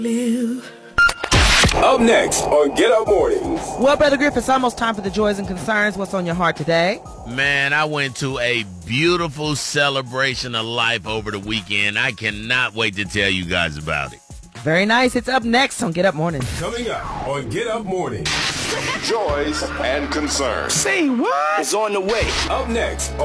Up next on Get Up Mornings. Well, Brother Griff, it's almost time for the joys and concerns. What's on your heart today? Man, I went to a beautiful celebration of life over the weekend. I cannot wait to tell you guys about it. Very nice. It's up next on Get Up Mornings. Coming up on Get Up Mornings. Joys and concerns. Say what? It's on the way. Up next